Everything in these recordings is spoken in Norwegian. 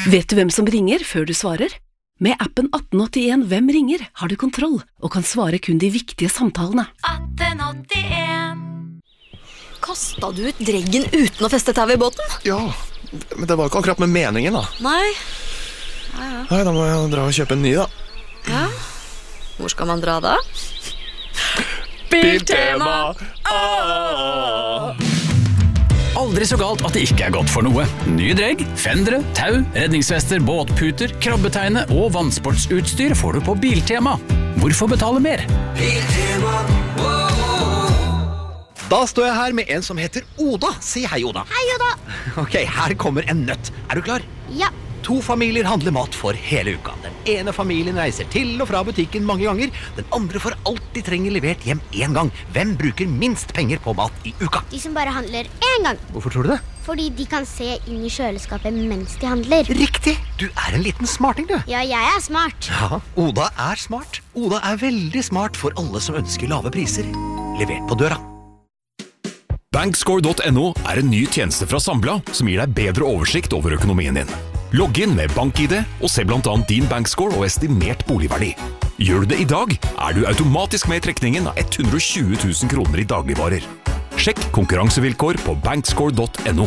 Vet du hvem som ringer før du svarer? Med appen 1881 Hvem ringer har du kontroll og kan svare kun de viktige samtalene. 1881. Kastet du ut dreggen uten å feste tau i båten? Ja, men det var ikke akkurat med meningen da. Nei. Nei, da må jeg dra og kjøpe en ny da. Ja. Hvor skal man dra da? Biltema! Aldri så galt at det ikke godt for noe. Nye dregg, fendere, tau, redningsvester, båtputer, krabbeteine og vannsportsutstyr får du på Biltema. Hvorfor betale mer? Biltema. Da står jeg her med en som heter Oda. Si hei, Oda. Hei, Oda. Ok, her kommer en nøtt. Er du klar? Ja. 2 familier handler mat for hele uka. Den ene familien reiser til og fra butikken mange ganger. Den andre får alt de trenger levert hjem en gang. Hvem bruker minst penger på mat i uka? De som bare handler en gang. Hvorfor tror du det? Fordi de kan se inn i kjøleskapet mens de handler. Riktig! Du er en liten smarting, du. Ja, jeg er smart. Ja, Oda er smart. Oda er veldig smart for alle som ønsker lave priser. Levert på døra. Bankscore.no er en ny tjeneste fra Sambla som gir deg bedre oversikt over økonomien din. Logg inn med BankID og se blant annet din bankscore og estimert boligverdi. Gjør du det i dag, er du automatisk med i trekningen av 120 000 kroner i dagligvarer. Sjekk konkurransevilkår på bankscore.no.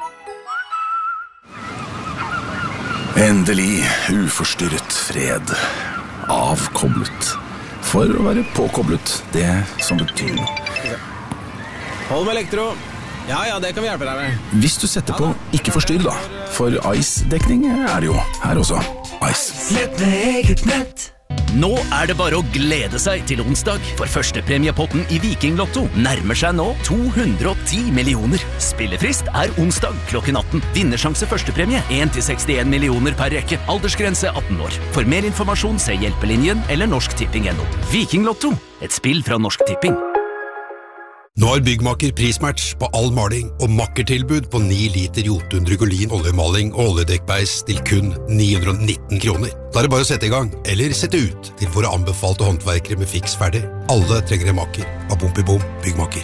Endelig uforstyrret fred. Avkoblet. For å være påkoblet, det som betyr noe. Hold med elektro. Ja, det kan vi hjelpe deg med. Hvis du setter på ikke forstyrr da, for Ice-dekning er det jo her også. Ice. Slett med eget nett. Nå er det bare å glede seg til onsdag, for førstepremiepotten i Viking Lotto nærmer seg nå 210 millioner. Spillefrist er onsdag klokken 18. Vinnersjanse førstepremie 1-61 millioner per rekke. Aldersgrense 18 år. For mer informasjon se Hjelpelinjen eller Norsk Tipping.no. Viking Lotto, et spill fra Norsk Tipping. Nå har Byggmaker prismatch på all maling og makkertilbud på 9 liter Jotun Drygolin oljemaling og oljedekkbeis til kun 919 kroner. Da er det bare å sette i gang, eller sette ut til våre anbefalte håndverkere med fiks ferdig. Alle trenger en maker. Av Bom Byggmaker.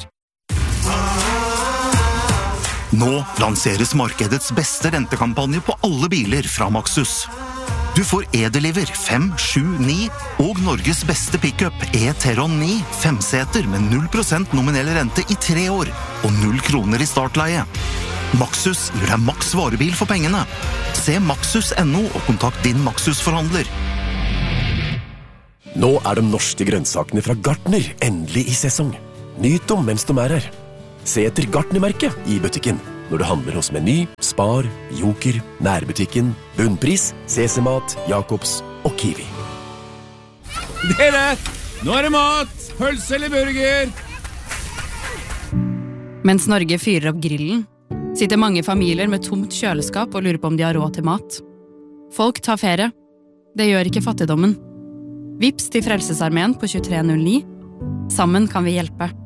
Nå lanseres markedets beste rentekampanje på alle biler fra Maxus. Du får E-Deliver 5, 7, 9 og Norges beste pickup E-Teron 9 5-seter med 0% nominell rente i 3 år og 0 kroner i startleie. Maxus gir deg maks varebil for pengene. Se Maxus.no og kontakt din Maxus-forhandler. Nå er de norske grønnsakene fra Gartner endelig i sesong. Nyt dem mens de er her. Se etter Gartner-merket i butikken. Når du handler hos Meny, Spar, Joker, Nærbutikken, Bunnpris, CC-mat, Jacobs og Kiwi. Dere, nå er det mat! Pølse eller burger? Mens Norge fyrer opp grillen, sitter mange familier med tomt kjøleskap og lurer på om de har råd til mat. Folk tar ferie. Det gjør ikke fattigdommen. Vips til Frelsesarmeen på 2309. Sammen kan vi hjelpe.